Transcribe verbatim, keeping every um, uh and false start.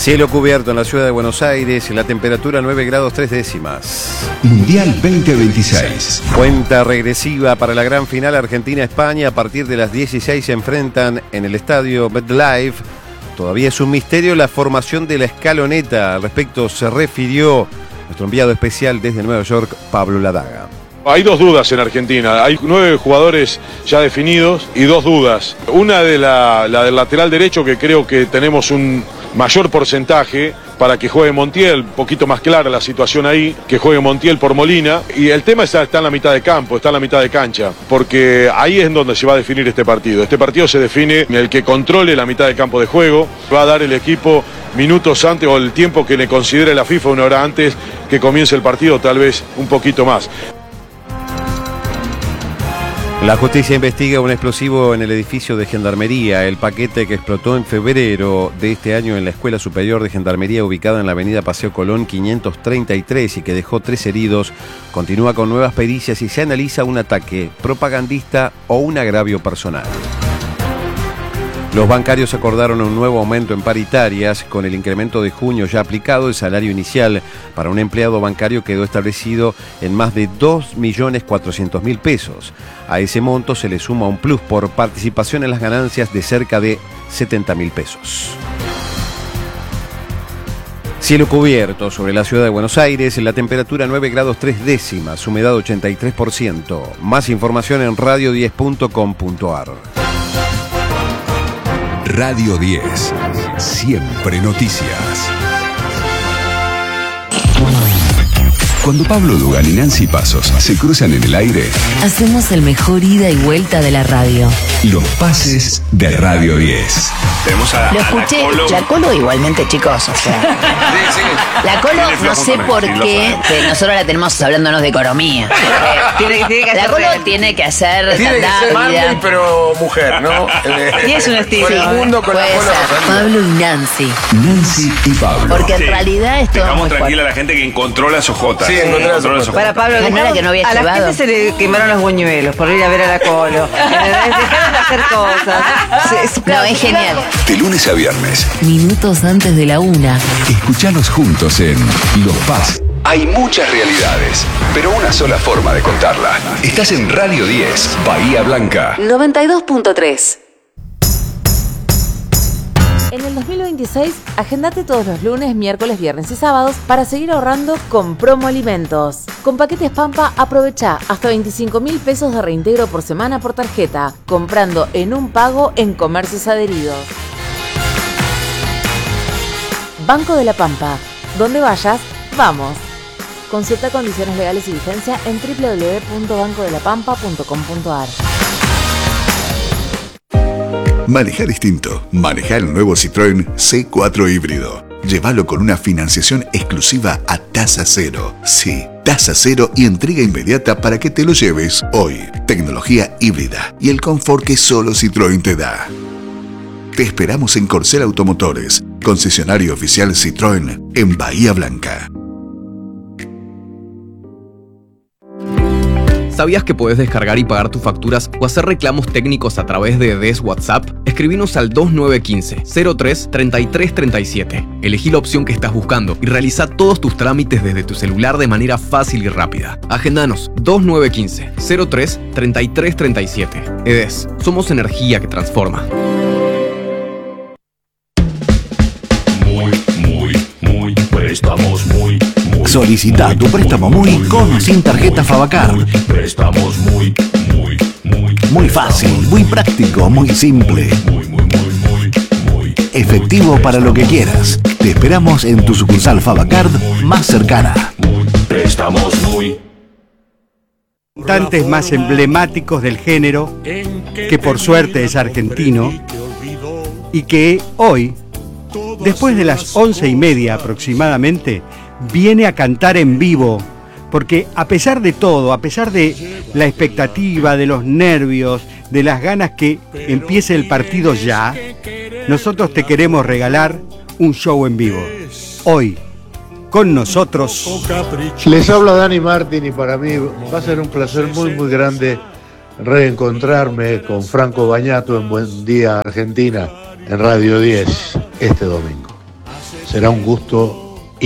Cielo cubierto en la ciudad de Buenos Aires, la temperatura nueve grados tres décimas. Mundial veinte veintiséis. Cuenta regresiva para la gran final Argentina-España. A partir de las dieciséis se enfrentan en el estadio MetLife. Todavía es un misterio la formación de la escaloneta. Al respecto se refirió nuestro enviado especial desde Nueva York, Pablo Ladaga. Hay dos dudas en Argentina, hay nueve jugadores ya definidos y dos dudas. Una de la, la del lateral derecho, que creo que tenemos un mayor porcentaje para que juegue Montiel, un poquito más clara la situación ahí, que juegue Montiel por Molina. Y el tema está, está en la mitad de campo, está en la mitad de cancha, porque ahí es donde se va a definir este partido. Este partido se define el que controle la mitad de campo de juego, va a dar el equipo minutos antes o el tiempo que le considere la FIFA, una hora antes que comience el partido, tal vez un poquito más. La justicia investiga un explosivo en el edificio de Gendarmería. El paquete que explotó en febrero de este año en la Escuela Superior de Gendarmería ubicada en la avenida Paseo Colón quinientos treinta y tres y que dejó tres heridos, continúa con nuevas pericias y se analiza un ataque propagandista o un agravio personal. Los bancarios acordaron un nuevo aumento en paritarias. Con el incremento de junio ya aplicado, el salario inicial para un empleado bancario quedó establecido en más de dos millones cuatrocientos mil pesos. A ese monto se le suma un plus por participación en las ganancias de cerca de setenta mil pesos. Cielo cubierto sobre la ciudad de Buenos Aires, la temperatura nueve grados tres décimas, humedad ochenta y tres por ciento. Más información en radio diez punto com punto ar. Radio diez. Siempre noticias. Cuando Pablo Dugan y Nancy Pasos se cruzan en el aire, hacemos el mejor ida y vuelta de la radio. Los pases de Radio diez. Tenemos a, Lo a escuché, la Colo. la Colo igualmente, chicos, o sea. Sí, sí. La Colo, Tiene no sé flojo por también, sí, qué, lo pero nosotros la tenemos hablándonos de economía. Tiene, que- tiene que La hacer Colo real. tiene que hacer Tiene que ser stand-up, Marley, vida. pero mujer, ¿no? Y es un estilo. Con el mundo, con la Puede Colo. ser. Pablo y Nancy. Nancy y Pablo. Porque en Sí. realidad esto es Dejamos muy tranquila a fuerte. la gente que encontró las ojotas. Sí, encontró las Encontró ojotas. Para Pablo, No era dejamos- que no había a la llevado. gente se le quemaron los buñuelos por ir a ver a la Colo. Dejaron de hacer cosas. Se- No, es genial. De lunes a viernes, Minutos antes de la una. escuchanos juntos en Los Pas. Hay muchas realidades, pero una sola forma de contarla. Estás en Radio diez, Bahía Blanca. noventa y dos punto tres. En el dos mil veintiséis, agendate todos los lunes, miércoles, viernes y sábados para seguir ahorrando con Promo Alimentos. Con paquetes Pampa, aprovecha hasta veinticinco mil pesos de reintegro por semana por tarjeta, comprando en un pago en comercios adheridos. Banco de la Pampa. Donde vayas, vamos. Consulta condiciones legales y vigencia en doble u doble u doble u punto banco de la pampa punto com punto ar. Maneja distinto. Maneja el nuevo Citroën C cuatro híbrido. Llévalo con una financiación exclusiva a tasa cero. Sí, tasa cero y entrega inmediata para que te lo lleves hoy. Tecnología híbrida y el confort que solo Citroën te da. Te esperamos en Corcel Automotores, concesionario oficial Citroën en Bahía Blanca. ¿Sabías que podés descargar y pagar tus facturas o hacer reclamos técnicos a través de D E S WhatsApp? Escribinos al dos nueve uno cinco, cero tres, treinta y tres treinta y siete. Elegí la opción que estás buscando y realiza todos tus trámites desde tu celular de manera fácil y rápida. Agendanos dos nueve uno cinco, cero tres, treinta y tres treinta y siete. E D E S, somos energía que transforma. Muy, muy, muy, préstamos muy, muy. Solicita tu préstamo muy con o sin tarjeta Fabacard. Muy, préstamos muy, muy, muy. Muy fácil, muy práctico, muy simple. Muy, muy, muy, muy, muy. Efectivo para lo que quieras. Te esperamos en tu sucursal Fabacard más cercana. Muy, préstamos muy. Cantantes más emblemáticos del género, que por suerte es argentino, y que hoy, después de las once y media aproximadamente, viene a cantar en vivo, porque a pesar de todo, a pesar de la expectativa, de los nervios, de las ganas que empiece el partido ya, nosotros te queremos regalar un show en vivo. Hoy, con nosotros. Les habla Dani Martín y para mí va a ser un placer muy muy grande reencontrarme con Franco Bagnato en Buen Día Argentina en Radio diez este domingo. será un gusto